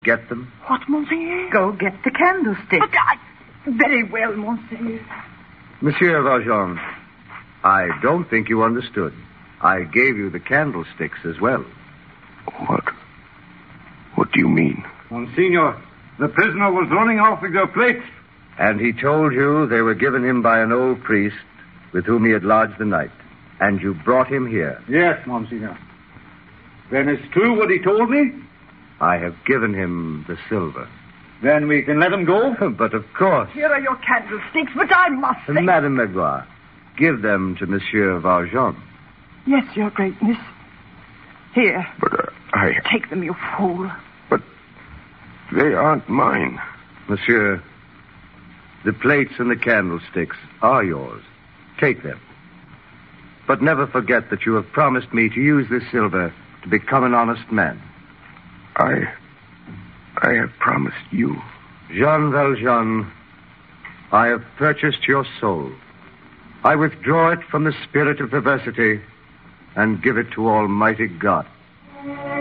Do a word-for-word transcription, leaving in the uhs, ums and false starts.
get them? What, Monseigneur? Go get the candlestick. But I... Very well, Monseigneur. Monsieur Valjean, I don't think you understood. I gave you the candlesticks as well. What? What do you mean? Monsignor, the prisoner was running off with your plates. And he told you they were given him by an old priest with whom he had lodged the night. And you brought him here. Yes, Monsignor. Then it's true what he told me? I have given him the silver. Then we can let him go? But of course. Here are your candlesticks, but I must say... Madame Magloire, give them to Monsieur Valjean. Yes, Your Greatness. Here. But uh, I... Take them, you fool. But they aren't mine. Monsieur, the plates and the candlesticks are yours. Take them. But never forget that you have promised me to use this silver to become an honest man. I... I have promised you. Jean Valjean, I have purchased your soul. I withdraw it from the spirit of perversity and give it to Almighty God.